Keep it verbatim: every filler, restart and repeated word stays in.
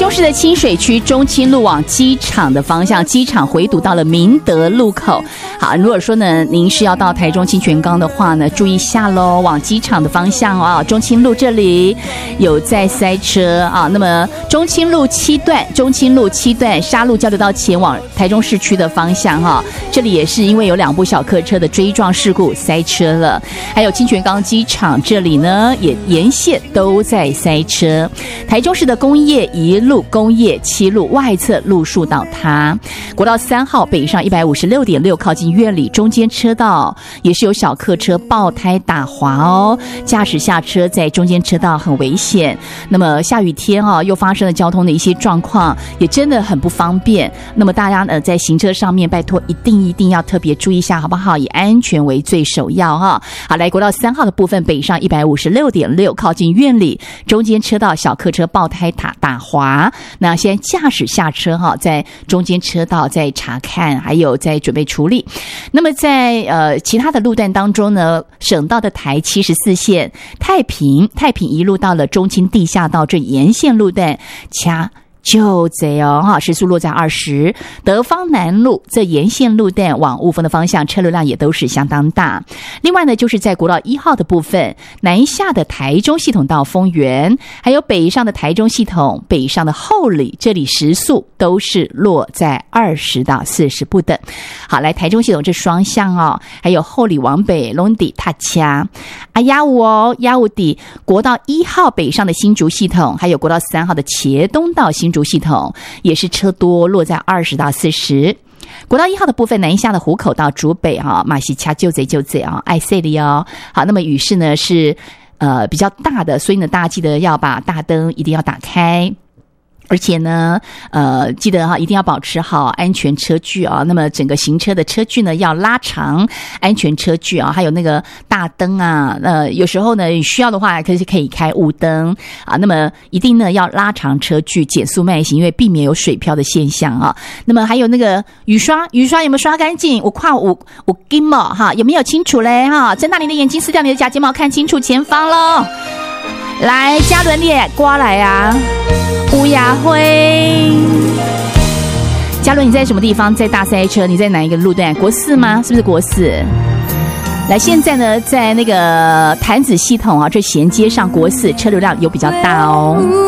中市的清水区中清路往机场的方向，机场回堵到了明德路口。好，如果说呢您是要到台中清泉岗的话呢，注意一下咯，往机场的方向啊，中清路这里有在塞车啊。那么中清路七段，中清路七段沙鹿交流道前往台中市区的方向哈、啊，这里也是因为有两部小客车的追撞事故塞车了。还有清泉岗机场这里呢，也沿线都在塞车。台中市的工业一路、工业七路外侧路树倒塌，国道三号北上一百五十六点六靠近苑里中间车道也是有小客车爆胎打滑哦，驾驶下车在中间车道很危险。那么下雨天啊，又发生了交通的一些状况，也真的很不方便。那么大家呢在行车上面拜托一定一定要特别注意一下好不好，以安全为最首要哈。好，来国道三号的部分北上一百五十六点六靠近苑里中间车道小客车爆胎打打滑，那现在驾驶下车哈，在中间车道在查看，还有在准备处理。那么在呃其他的路段当中呢，省道的台七十四线太平太平一路到了中清地下道这沿线路段掐就这哦哈，时速落在二十。德芳南路这沿线路段往雾峰的方向车流量也都是相当大。另外呢，就是在国道一号的部分，南下的台中系统到丰原，还有北上的台中系统北上的后里，这里时速都是落在二十到四十不等。好，来台中系统这双向哦，还有后里往北龙底塔掐啊压五哦压五底国道一号北上的新竹系统，还有国道三号的茄东到新竹系统也是车多，落在二十到四十。国道一号的部分南下的湖口到竹北啊，马西掐就贼就贼啊，爱塞里哦。好，那么雨势呢是呃比较大的，所以呢大家记得要把大灯一定要打开。而且呢，呃，记得哈，一定要保持好安全车距啊。那么整个行车的车距呢，要拉长安全车距啊。还有那个大灯啊，呃，有时候呢需要的话，可是可以开雾灯啊。那么一定呢要拉长车距，减速慢行，因为避免有水漂的现象啊。那么还有那个雨刷，雨刷有没有刷干净？我跨我我金毛哈，有没有清楚嘞哈？睁大你的眼睛，撕掉你的假睫毛，看清楚前方喽。来，嘉伦你也刮来啊！吴雅辉，嘉伦，你在什么地方？在大塞车？你在哪一个路段？国四吗？是不是国四？来，现在呢，在那个潭子系统啊，这衔接上国四，车流量有比较大哦。